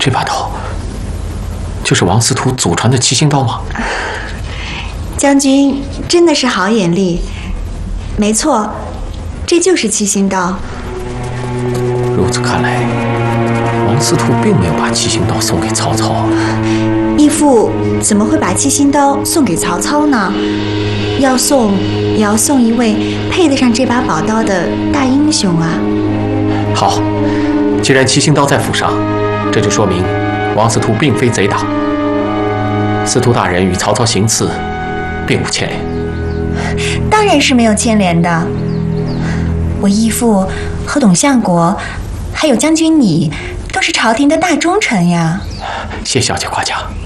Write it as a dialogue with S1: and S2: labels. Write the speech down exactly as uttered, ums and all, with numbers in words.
S1: 这把刀就是王司徒祖传的七星刀吗？
S2: 将军真的是好眼力，没错，这就是七星刀。
S1: 如此看来，王司徒并没有把七星刀送给曹操。
S2: 义父怎么会把七星刀送给曹操呢？要送也要送一位配得上这把宝刀的大英雄啊！
S1: 好，既然七星刀在府上，这就说明王司徒并非贼党。司徒大人与曹操行刺，并无牵连。
S2: 当然是没有牵连的。我义父和董相国，还有将军你，都是朝廷的大忠臣呀。
S1: 谢小姐夸奖。